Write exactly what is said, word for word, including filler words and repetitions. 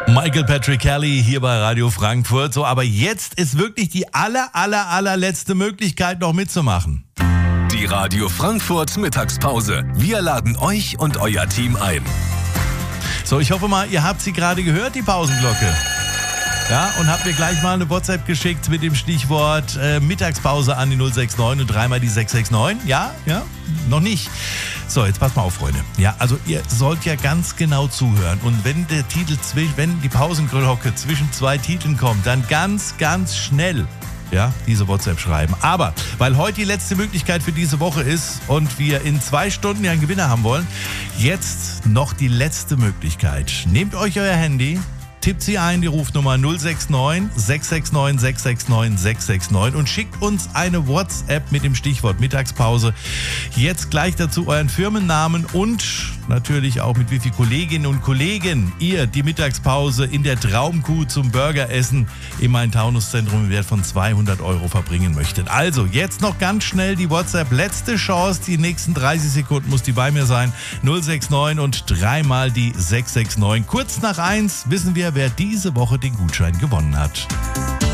Michael Patrick Kelly hier bei Radio Frankfurt. So, aber jetzt ist wirklich die aller, aller, allerletzte Möglichkeit, noch mitzumachen. Die Radio Frankfurt Mittagspause. Wir laden euch und euer Team ein. So, ich hoffe mal, ihr habt sie gerade gehört, die Pausenglocke. Ja, und habt mir gleich mal eine WhatsApp geschickt mit dem Stichwort äh, Mittagspause an die null sechs neun und dreimal die sechs sechs neun. Ja, ja, noch nicht. So, jetzt passt mal auf, Freunde. Ja, also ihr sollt ja ganz genau zuhören. Und wenn der Titel, wenn die Pausenglocke zwischen zwei Titeln kommt, dann ganz, ganz schnell, ja, diese WhatsApp schreiben. Aber weil heute die letzte Möglichkeit für diese Woche ist und wir in zwei Stunden ja einen Gewinner haben wollen, jetzt noch die letzte Möglichkeit. Nehmt euch euer Handy, tippt sie ein, die Rufnummer null sechs neun, sechs sechs neun, sechs sechs neun, sechs sechs neun und schickt uns eine WhatsApp mit dem Stichwort Mittagspause. Jetzt gleich dazu euren Firmennamen und natürlich auch mit wie vielen Kolleginnen und Kollegen ihr die Mittagspause in der Traumkuh zum Burgeressen im Main-Taunus-Zentrum im Wert von zweihundert Euro verbringen möchtet. Also jetzt noch ganz schnell die WhatsApp. Letzte Chance, die nächsten dreißig Sekunden muss die bei mir sein. null sechs neun und dreimal die sechs sechs neun. Kurz nach eins wissen wir, wer diese Woche den Gutschein gewonnen hat.